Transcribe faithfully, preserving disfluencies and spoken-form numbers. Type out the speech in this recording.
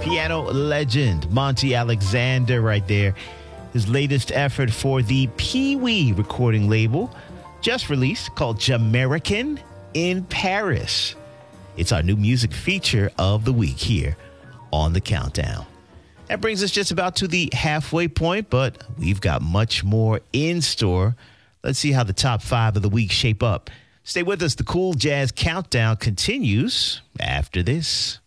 Piano legend Monty Alexander right there. His latest effort for the Pee Wee recording label just released called Jamaican in Paris. It's our new music feature of the week here on The Countdown. That brings us just about to the halfway point, but we've got much more in store. Let's see how the top five of the week shape up. Stay with us. The Cool Jazz Countdown continues after this.